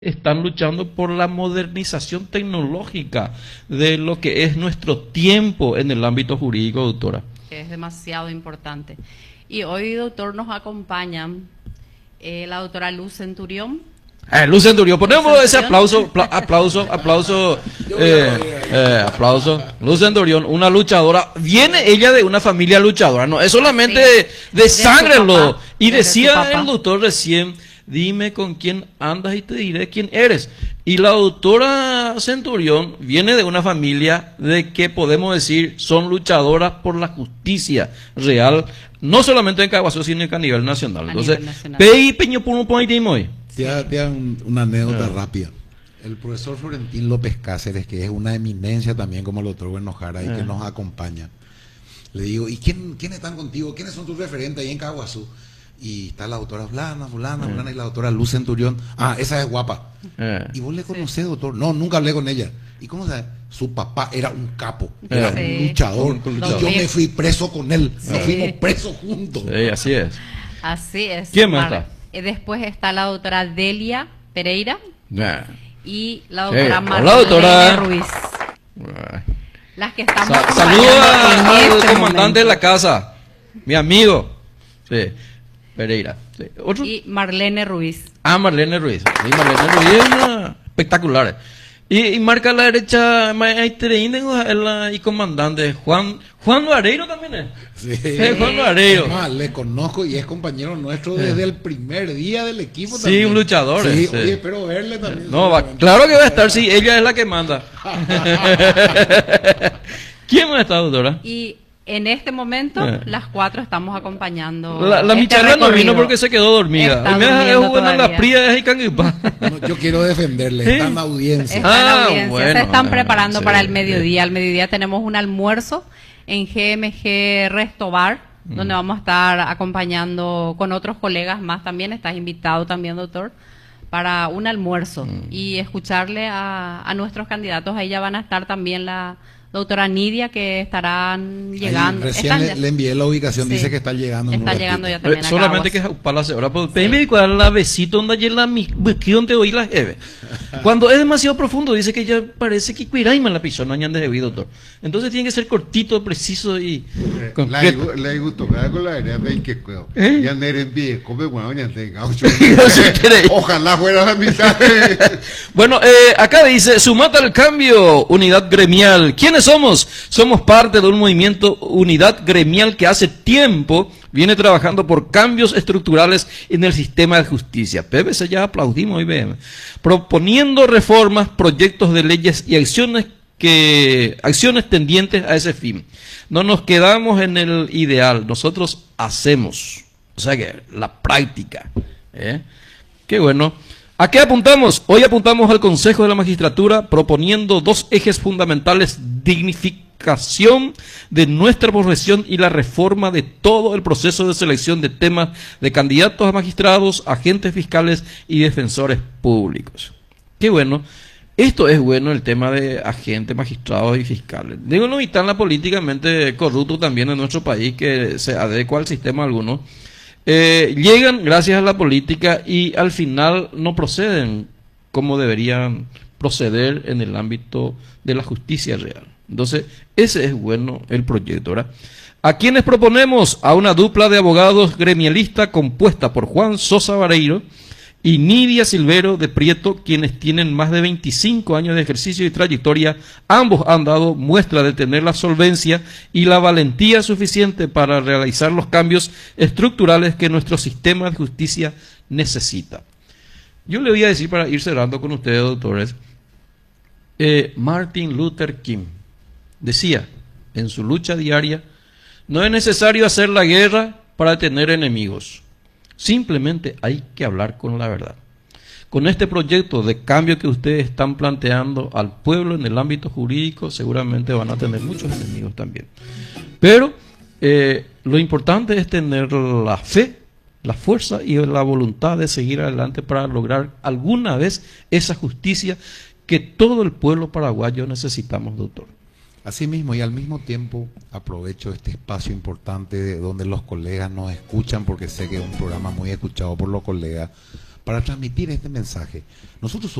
están luchando por la modernización tecnológica de lo que es nuestro tiempo en el ámbito jurídico, doctora. Es demasiado importante. Y hoy, doctor, nos acompañan la doctora Luz Centurión. Luz Centurión, ponemos ese aplauso. Luz Centurión, una luchadora. Viene ella de una familia luchadora, no es solamente de sangre. Y decía el doctor recién, dime con quién andas y te diré quién eres. Y la doctora Centurión viene de una familia de que podemos decir son luchadoras por la justicia real, no solamente en Caguazú, sino a nivel nacional. Entonces, Pei Peño Puno hoy. Una anécdota rápida. El profesor Florentín López Cáceres, que es una eminencia también como el doctor Bueno Jara y que nos acompaña, le digo, ¿y quiénes están contigo? ¿Quiénes son tus referentes ahí en Caguazú? Y está la doctora fulana y la doctora Luz Centurión. Ah, esa es guapa. ¿Y vos le conocés, doctor? No, nunca hablé con ella. ¿Y cómo sabes? Su papá era un capo, era un luchador. Y yo me fui preso con él. Nos fuimos presos juntos. Sí, así es. Así es. ¿Quién más está? Después está la doctora Delia Pereira y la doctora Marlene Ruiz. Las que estamos saludos al comandante de la casa, mi amigo. Sí. Pereira. Sí. ¿Otro? Y Marlene Ruiz. Marlene Ruiz. Sí, Marlene Ruiz es una espectacular. Y marca a la derecha y comandante Juan Vareiro también es. Sí, Juan Vareiro. Le conozco y es compañero nuestro desde el primer día del equipo. Sí, también. Un luchador. Sí, oye, espero verle también. Claro que va a estar, sí, ella es la que manda. ¿Quién más está, doctora? Y en este momento, las cuatro estamos acompañando. La Michela no vino porque se quedó dormida. Yo quiero defenderle, está en audiencia. Se están preparando para el mediodía. Al mediodía tenemos un almuerzo en GMG Resto Bar, donde vamos a estar acompañando con otros colegas más también. Estás invitado también, doctor, para un almuerzo y escucharle a nuestros candidatos. Ahí ya van a estar también la doctora Nidia, que estarán llegando. Recién le envié la ubicación, dice que está llegando. Está llegando ya también. Solamente que para ahora, pues me dijo la besito donde ayer la donde hoy la jeve. Cuando es demasiado profundo, dice que ya parece que cuiraima la pisó, no añan de doctor. Entonces tiene que ser cortito, preciso y concreto. La gustó con la idea de que ya no envíe, come bueno, ya tenga 8. Ojalá fuera la mitad. Bueno, acá dice, sumate al cambio, unidad gremial. ¿Quiénes somos? Somos parte de un movimiento unidad gremial que hace tiempo viene trabajando por cambios estructurales en el sistema de justicia. PVC ya aplaudimos hoy, proponiendo reformas, proyectos de leyes y acciones tendientes a ese fin. No nos quedamos en el ideal, nosotros hacemos. O sea que la práctica. Qué bueno. ¿A qué apuntamos? Hoy apuntamos al Consejo de la Magistratura proponiendo dos ejes fundamentales: dignificación de nuestra profesión y la reforma de todo el proceso de selección de temas de candidatos a magistrados, agentes fiscales y defensores públicos. Qué bueno. Esto es bueno, el tema de agentes, magistrados y fiscales. Digo, no están la políticamente corrupto también en nuestro país, que se adecua al sistema alguno. Llegan gracias a la política y al final no proceden como deberían proceder en el ámbito de la justicia real. Entonces, ese es bueno el proyecto, ¿verdad? ¿A quienes proponemos? A una dupla de abogados gremialistas compuesta por Juan Sosa Vareiro y Nidia Silvero de Prieto, quienes tienen más de 25 años de ejercicio y trayectoria. Ambos han dado muestra de tener la solvencia y la valentía suficiente para realizar los cambios estructurales que nuestro sistema de justicia necesita. Yo le voy a decir, para ir cerrando con ustedes, doctores, Martin Luther King decía en su lucha diaria: no es necesario hacer la guerra para tener enemigos. Simplemente hay que hablar con la verdad. Con este proyecto de cambio que ustedes están planteando al pueblo en el ámbito jurídico, seguramente van a tener muchos enemigos también. Pero lo importante es tener la fe, la fuerza y la voluntad de seguir adelante para lograr alguna vez esa justicia que todo el pueblo paraguayo necesitamos, doctor. Así mismo, y al mismo tiempo aprovecho este espacio importante donde los colegas nos escuchan, porque sé que es un programa muy escuchado por los colegas, para transmitir este mensaje. Nosotros